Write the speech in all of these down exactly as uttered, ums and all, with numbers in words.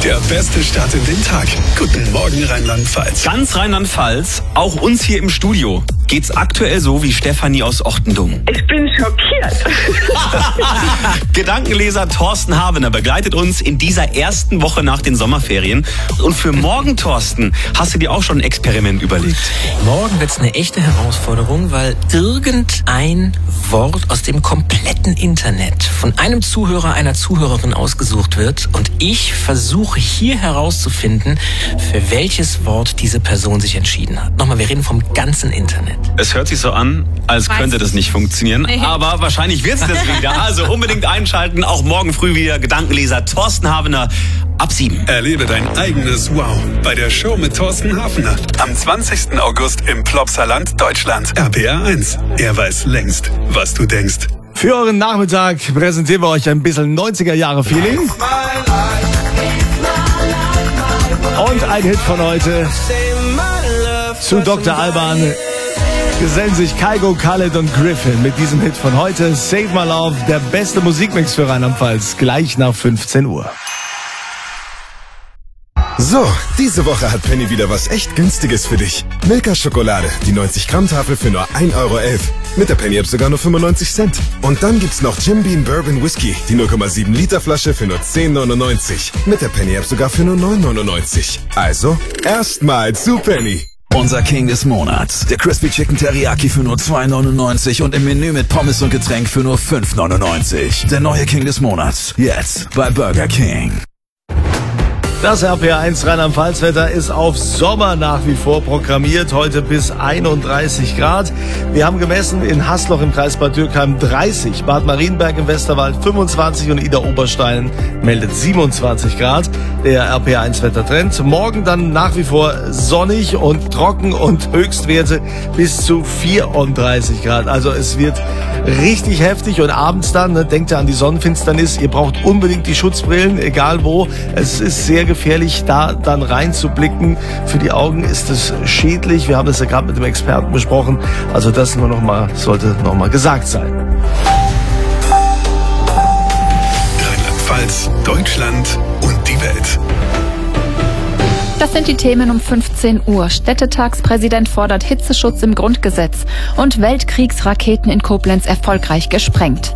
Der beste Start in den Tag. Guten Morgen Rheinland-Pfalz. Ganz Rheinland-Pfalz, auch uns hier im Studio, geht's aktuell so wie Stefanie aus Ochtendung. Ich bin schockiert. Gedankenleser Thorsten Havener begleitet uns in dieser ersten Woche nach den Sommerferien. Und für morgen, Thorsten, hast du dir auch schon ein Experiment überlegt? Morgen wird's eine echte Herausforderung, weil irgendein Wort aus dem kompletten Internet von einem Zuhörer, einer Zuhörerin ausgesucht wird. Und ich versuche hier herauszufinden, für welches Wort diese Person sich entschieden hat. Nochmal, wir reden vom ganzen Internet. Es hört sich so an, als Weiß könnte das nicht funktionieren, aber wahrscheinlich wird's das wieder. Also unbedingt einschalten, auch morgen früh wieder Gedankenleser Thorsten Havener ab sieben. Erlebe dein eigenes Wow bei der Show mit Thorsten Havener. Am zwanzigsten August im Plopsaland, Deutschland. R P R eins. Er weiß längst, was du denkst. Für euren Nachmittag präsentieren wir euch ein bisschen neunziger-Jahre-Feeling. Und ein Hit von heute. Zu Doktor Alban gesellen sich Kygo, Khaled und Griffin mit diesem Hit von heute. Save My Love, der beste Musikmix für Rheinland-Pfalz. Gleich nach fünfzehn Uhr. So, diese Woche hat Penny wieder was echt Günstiges für dich. Milka Schokolade, die neunzig Gramm Tafel für nur ein Euro elf. Mit der Penny App sogar nur fünfundneunzig Cent. Und dann gibt's noch Jim Beam Bourbon Whisky, die null Komma sieben Liter Flasche für nur zehn neunundneunzig. Mit der Penny App sogar für nur neun neunundneunzig. Also, erstmal zu Penny. Unser King des Monats. Der Crispy Chicken Teriyaki für nur zwei neunundneunzig und im Menü mit Pommes und Getränk für nur fünf neunundneunzig. Der neue King des Monats. Jetzt bei Burger King. Das R P R eins Rheinland-Pfalz-Wetter ist auf Sommer nach wie vor programmiert. Heute bis einunddreißig Grad. Wir haben gemessen in Hasloch im Kreis Bad Dürkheim dreißig, Bad Marienberg im Westerwald fünfundzwanzig und Idar-Oberstein meldet siebenundzwanzig Grad. Der R P R eins Wettertrend. Morgen dann nach wie vor sonnig und trocken und Höchstwerte bis zu vierunddreißig Grad. Also es wird richtig heftig und abends dann, ne, denkt ihr an die Sonnenfinsternis. Ihr braucht unbedingt die Schutzbrillen, egal wo. Es ist sehr gefährlich, da dann reinzublicken. Für die Augen ist es schädlich. Wir haben das ja gerade mit dem Experten besprochen. Also das nur noch mal, sollte noch mal gesagt sein. Rheinland-Pfalz, Deutschland und die Welt. Das sind die Themen um fünfzehn Uhr. Städtetagspräsident fordert Hitzeschutz im Grundgesetz und Weltkriegsraketen in Koblenz erfolgreich gesprengt.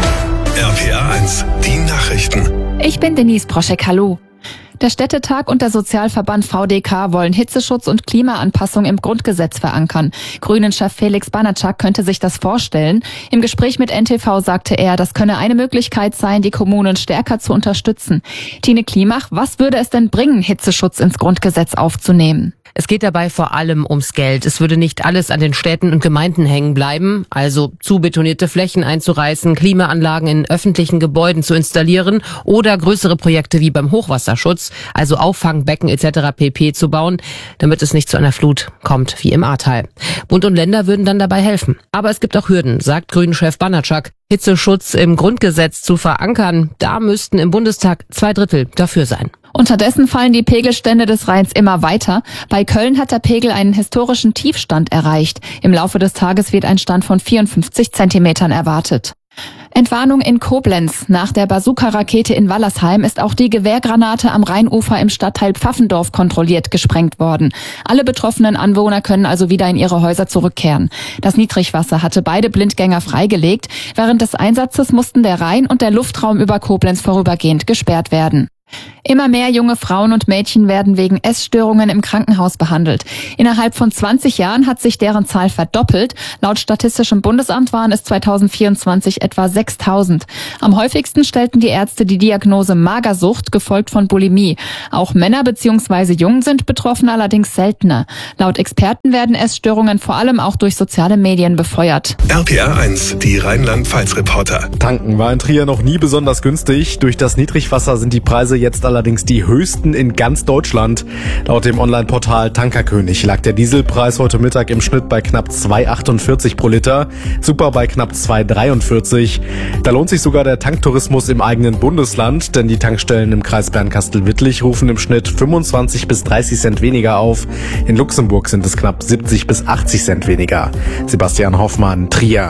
R P R eins, die Nachrichten. Ich bin Denise Proschek, hallo. Der Städtetag und der Sozialverband V D K wollen Hitzeschutz und Klimaanpassung im Grundgesetz verankern. Grünen-Chef Felix Banatschak könnte sich das vorstellen. Im Gespräch mit N T V sagte er, das könne eine Möglichkeit sein, die Kommunen stärker zu unterstützen. Tine Klimach, was würde es denn bringen, Hitzeschutz ins Grundgesetz aufzunehmen? Es geht dabei vor allem ums Geld. Es würde nicht alles an den Städten und Gemeinden hängen bleiben, also zu betonierte Flächen einzureißen, Klimaanlagen in öffentlichen Gebäuden zu installieren oder größere Projekte wie beim Hochwasserschutz, also Auffangbecken et cetera pp. Zu bauen, damit es nicht zu einer Flut kommt wie im Ahrtal. Bund und Länder würden dann dabei helfen. Aber es gibt auch Hürden, sagt Grünen-Chef Banatschak. Hitzeschutz im Grundgesetz zu verankern, da müssten im Bundestag zwei Drittel dafür sein. Unterdessen fallen die Pegelstände des Rheins immer weiter. Bei Köln hat der Pegel einen historischen Tiefstand erreicht. Im Laufe des Tages wird ein Stand von vierundfünfzig Zentimetern erwartet. Entwarnung in Koblenz. Nach der Bazooka-Rakete in Wallersheim ist auch die Gewehrgranate am Rheinufer im Stadtteil Pfaffendorf kontrolliert gesprengt worden. Alle betroffenen Anwohner können also wieder in ihre Häuser zurückkehren. Das Niedrigwasser hatte beide Blindgänger freigelegt. Während des Einsatzes mussten der Rhein und der Luftraum über Koblenz vorübergehend gesperrt werden. Immer mehr junge Frauen und Mädchen werden wegen Essstörungen im Krankenhaus behandelt. Innerhalb von zwanzig Jahren hat sich deren Zahl verdoppelt. Laut Statistischem Bundesamt waren es zweitausendvierundzwanzig etwa sechstausend. Am häufigsten stellten die Ärzte die Diagnose Magersucht, gefolgt von Bulimie. Auch Männer bzw. Jungen sind betroffen, allerdings seltener. Laut Experten werden Essstörungen vor allem auch durch soziale Medien befeuert. R P R eins, die Rheinland-Pfalz-Reporter. Tanken war in Trier noch nie besonders günstig. Durch das Niedrigwasser sind die Preise jetzt allerdings die höchsten in ganz Deutschland. Laut dem Online-Portal Tankerkönig lag der Dieselpreis heute Mittag im Schnitt bei knapp zwei Komma achtundvierzig pro Liter, Super bei knapp zwei Komma dreiundvierzig. Da lohnt sich sogar der Tanktourismus im eigenen Bundesland, denn die Tankstellen im Kreis Bernkastel-Wittlich rufen im Schnitt fünfundzwanzig bis dreißig Cent weniger auf. In Luxemburg sind es knapp siebzig bis achtzig Cent weniger. Sebastian Hoffmann, Trier.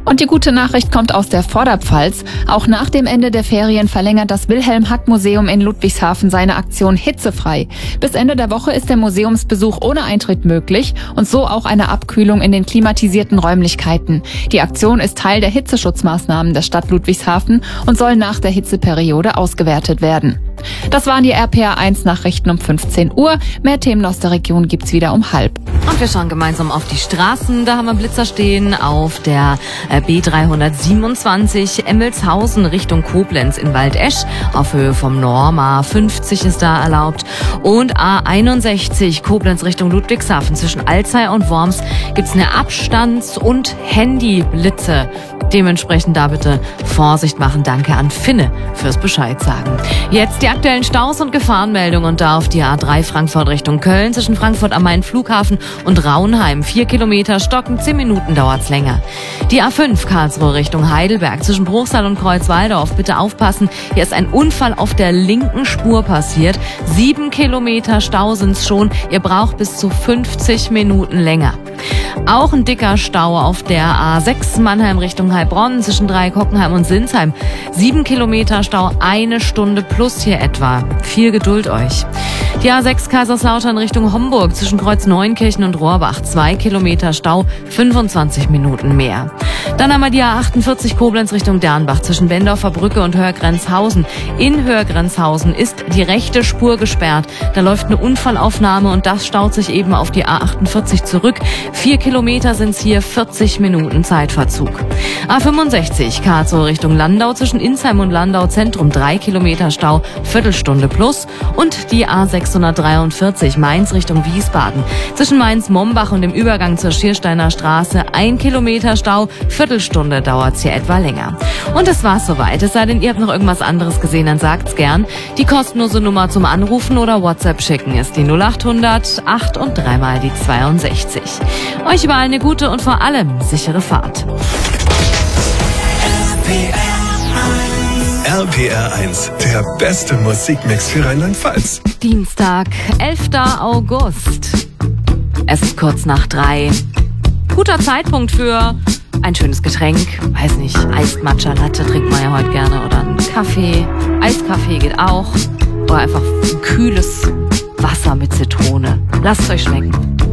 Und die gute Nachricht kommt aus der Vorderpfalz. Auch nach dem Ende der Ferien verlängert das Wilhelm-Hack-Museum in Ludwigshafen seine Aktion Hitzefrei. Bis Ende der Woche ist der Museumsbesuch ohne Eintritt möglich und so auch eine Abkühlung in den klimatisierten Räumlichkeiten. Die Aktion ist Teil der Hitzeschutzmaßnahmen der Stadt Ludwigshafen und soll nach der Hitzeperiode ausgewertet werden. Das waren die R P R eins Nachrichten um fünfzehn Uhr. Mehr Themen aus der Region gibt's wieder um halb. Und wir schauen gemeinsam auf die Straßen. Da haben wir Blitzer stehen auf der B dreihundertsiebenundzwanzig Emmelshausen Richtung Koblenz in Waldesch. Auf Höhe vom Norma fünfzig ist da erlaubt. Und A einundsechzig Koblenz Richtung Ludwigshafen zwischen Alzey und Worms gibt's eine Abstands- und Handyblitze. Dementsprechend da bitte Vorsicht machen. Danke an Finne fürs Bescheid sagen. Jetzt die aktuellen Staus und Gefahrenmeldungen und da auf die A drei Frankfurt Richtung Köln zwischen Frankfurt am Main Flughafen und Raunheim. Vier Kilometer stocken, zehn Minuten dauert's länger. Die A fünf Karlsruhe Richtung Heidelberg zwischen Bruchsal und Kreuzwaldorf. Bitte aufpassen, hier ist ein Unfall auf der linken Spur passiert. Sieben Kilometer Stau sind's schon. Ihr braucht bis zu fünfzig Minuten länger. Auch ein dicker Stau auf der A sechs Mannheim Richtung Heilbronn zwischen Dreieck-Hockenheim und Sinsheim. Sieben Kilometer Stau, eine Stunde plus hier etwa. Viel Geduld euch. Die A sechs Kaiserslautern Richtung Homburg zwischen Kreuz Neunkirchen und Rohrbach. Zwei Kilometer Stau, fünfundzwanzig Minuten mehr. Dann haben wir die A achtundvierzig Koblenz Richtung Dernbach zwischen Bendorfer Brücke und Hörgrenzhausen. In Hörgrenzhausen ist die rechte Spur gesperrt. Da läuft eine Unfallaufnahme und das staut sich eben auf die A achtundvierzig zurück. Vier Kilometer sind's hier, vierzig Minuten Zeitverzug. A fünfundsechzig Karlsruhe Richtung Landau zwischen Insheim und Landau Zentrum. Drei Kilometer Stau, Viertelstunde plus. Und die A sechshundertdreiundvierzig Mainz Richtung Wiesbaden zwischen Mainz-Mombach und dem Übergang zur Schiersteiner Straße. Ein Kilometer Stau, Viertelstunde dauert's hier etwa länger. Und das war's soweit. Es sei denn, ihr habt noch irgendwas anderes gesehen, dann sagt's gern. Die kostenlose Nummer zum Anrufen oder WhatsApp schicken ist die null achthundert acht und dreimal die zweiundsechzig. Euch überall eine gute und vor allem sichere Fahrt. R P R eins, der beste Musikmix für Rheinland-Pfalz. Dienstag, elfter August. Es ist kurz nach drei. Guter Zeitpunkt für ein schönes Getränk. Weiß nicht, Eist Matcha Latte trinkt man ja heute gerne. Oder einen Kaffee. Eiskaffee geht auch. Oder einfach ein kühles Wasser mit Zitrone. Lasst es euch schmecken.